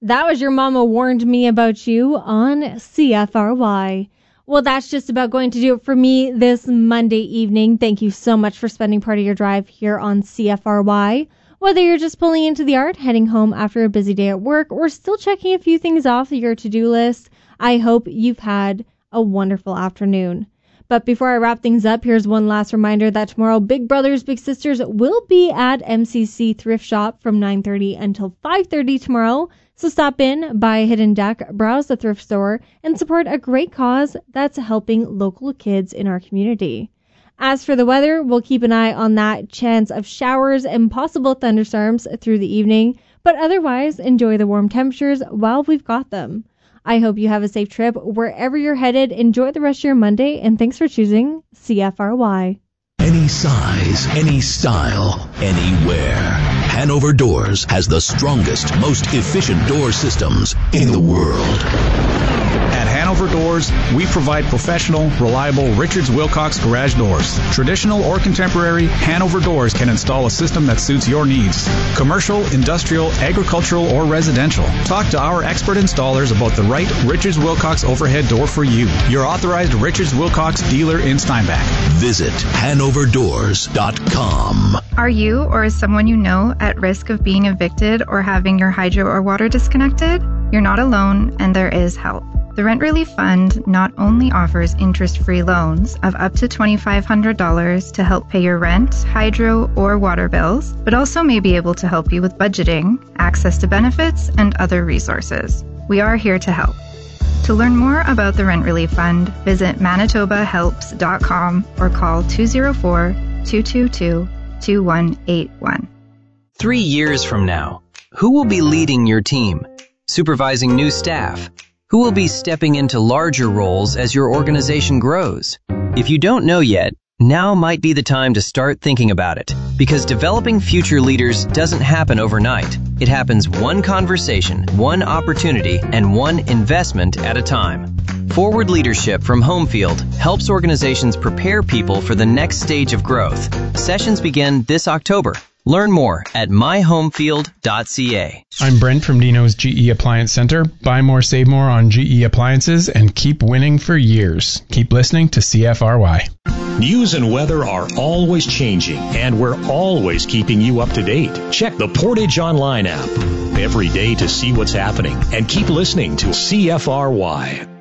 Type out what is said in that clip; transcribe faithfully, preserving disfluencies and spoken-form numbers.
That was Your Mama Warned Me About You on C F R Y. Well, that's just about going to do it for me this Monday evening. Thank you so much for spending part of your drive here on C F R Y. Whether you're just pulling into the yard, heading home after a busy day at work, or still checking a few things off your to-do list, I hope you've had a wonderful afternoon. But before I wrap things up, here's one last reminder that tomorrow Big Brothers Big Sisters will be at M C C Thrift Shop from nine thirty until five thirty tomorrow. So stop in, buy a hidden deck, browse the thrift store, and support a great cause that's helping local kids in our community. As for the weather, we'll keep an eye on that chance of showers and possible thunderstorms through the evening, but otherwise enjoy the warm temperatures while we've got them. I hope you have a safe trip wherever you're headed. Enjoy the rest of your Monday, and thanks for choosing C F R Y. Any size, any style, anywhere. Hanover Doors has the strongest, most efficient door systems in the world. At Hanover Doors, we provide professional, reliable Richards Wilcox garage doors. Traditional or contemporary, Hanover Doors can install a system that suits your needs. Commercial, industrial, agricultural, or residential. Talk to our expert installers about the right Richards Wilcox overhead door for you. Your authorized Richards Wilcox dealer in Steinbach. Visit Hanover Doors dot com. Are you or is someone you know at risk of being evicted or having your hydro or water disconnected? You're not alone, and there is help. The Rent Relief Fund not only offers interest-free loans of up to two thousand five hundred dollars to help pay your rent, hydro, or water bills, but also may be able to help you with budgeting, access to benefits, and other resources. We are here to help. To learn more about the Rent Relief Fund, visit manitoba helps dot com or call two oh four, two two two, two one eight one. Three years from now, who will be leading your team, supervising new staff? Who will be stepping into larger roles as your organization grows? If you don't know yet, now might be the time to start thinking about it, because developing future leaders doesn't happen overnight. It happens one conversation, one opportunity, and one investment at a time. Forward Leadership from Homefield helps organizations prepare people for the next stage of growth. Sessions begin this October. Learn more at my homefield dot c a. I'm Brent from Dino's G E Appliance Center. Buy more, save more on G E appliances and keep winning for years. Keep listening to C F R Y. News and weather are always changing, and we're always keeping you up to date. Check the Portage Online app every day to see what's happening, and keep listening to C F R Y.